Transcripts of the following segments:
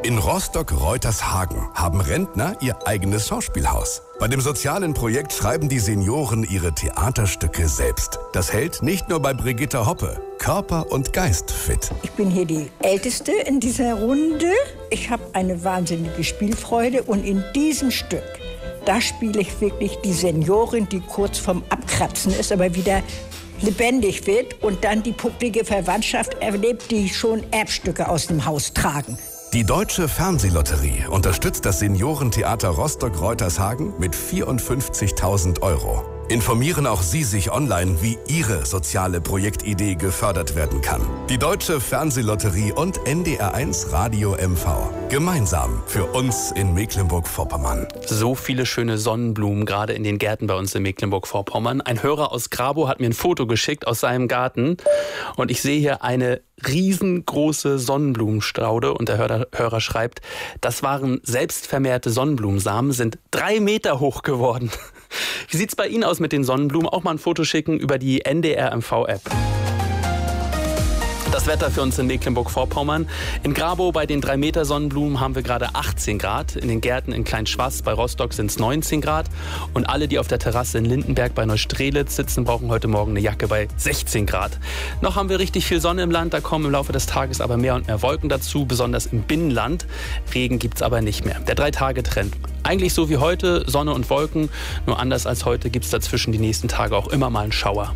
In Rostock-Reutershagen haben Rentner ihr eigenes Schauspielhaus. Bei dem sozialen Projekt schreiben die Senioren ihre Theaterstücke selbst. Das hält nicht nur bei Brigitte Hoppe Körper und Geist fit. Ich bin hier die Älteste in dieser Runde. Ich habe eine wahnsinnige Spielfreude und in diesem Stück, da spiele ich wirklich die Seniorin, die kurz vorm Abkratzen ist, aber wieder lebendig wird und dann die publike Verwandtschaft erlebt, die schon Erbstücke aus dem Haus tragen. Die Deutsche Fernsehlotterie unterstützt das Seniorentheater Rostock-Reutershagen mit 54.000 €. Informieren auch Sie sich online, wie Ihre soziale Projektidee gefördert werden kann. Die Deutsche Fernsehlotterie und NDR1 Radio MV. Gemeinsam für uns in Mecklenburg-Vorpommern. So viele schöne Sonnenblumen, gerade in den Gärten bei uns in Mecklenburg-Vorpommern. Ein Hörer aus Grabow hat mir ein Foto geschickt aus seinem Garten. Und ich sehe hier eine riesengroße Sonnenblumenstraude. Und der Hörer schreibt, das waren selbstvermehrte Sonnenblumensamen, sind 3 Meter hoch geworden. Wie sieht's bei Ihnen aus mit den Sonnenblumen? Auch mal ein Foto schicken über die NDR-MV-App. Das Wetter für uns in Mecklenburg-Vorpommern. In Grabow bei den 3 Meter Sonnenblumen haben wir gerade 18 Grad. In den Gärten in Kleinschwaß bei Rostock sind es 19 Grad. Und alle, die auf der Terrasse in Lindenberg bei Neustrelitz sitzen, brauchen heute Morgen eine Jacke bei 16 Grad. Noch haben wir richtig viel Sonne im Land. Da kommen im Laufe des Tages aber mehr und mehr Wolken dazu, besonders im Binnenland. Regen gibt's aber nicht mehr. Der 3-Tage-Trend. Eigentlich so wie heute, Sonne und Wolken. Nur anders als heute gibt's dazwischen die nächsten Tage auch immer mal einen Schauer.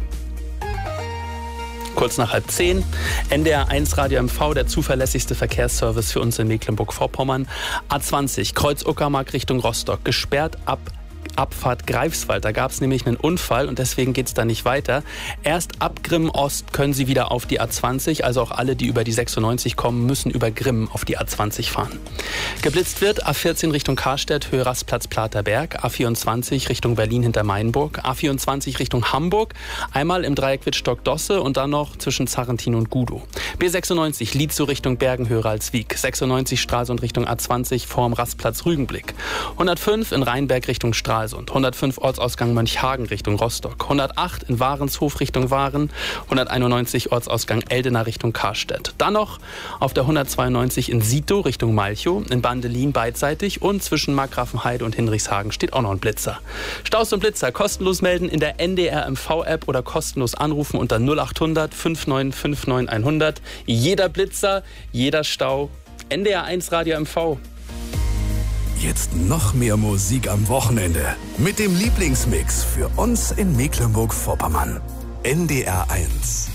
Kurz nach 9:30, NDR1 Radio MV, der zuverlässigste Verkehrsservice für uns in Mecklenburg-Vorpommern. A20, Kreuz Uckermark Richtung Rostock, gesperrt ab Abfahrt Greifswald. Da gab es nämlich einen Unfall und deswegen geht es da nicht weiter. Erst ab Grimm Ost können Sie wieder auf die A20, also auch alle, die über die 96 kommen, müssen über Grimm auf die A20 fahren. Geblitzt wird A14 Richtung Karstedt, Höhe Rastplatz Platerberg, A24 Richtung Berlin hinter Mainburg, A24 Richtung Hamburg, einmal im Dreieck Wittstock-Dosse und dann noch zwischen Zarrentin und Gudow. B96 Lietzow Richtung Bergen, Höhe Ralswiek, 96 Stralsund Richtung A20 vorm Rastplatz Rügenblick, 105 in Rheinberg Richtung Stralsund, 105 Ortsausgang Mönchhagen Richtung Rostock, 108 in Warenshof Richtung Waren, 191 Ortsausgang Eldena Richtung Karstedt. Dann noch auf der 192 in Sito Richtung Malchow, in Bandelin beidseitig und zwischen Markgrafenheide und Hinrichshagen steht auch noch ein Blitzer. Staus und Blitzer kostenlos melden in der NDR-MV-App oder kostenlos anrufen unter 0800 5959 100. Jeder Blitzer, jeder Stau. NDR1 Radio MV. Jetzt noch mehr Musik am Wochenende mit dem Lieblingsmix für uns in Mecklenburg-Vorpommern. NDR1.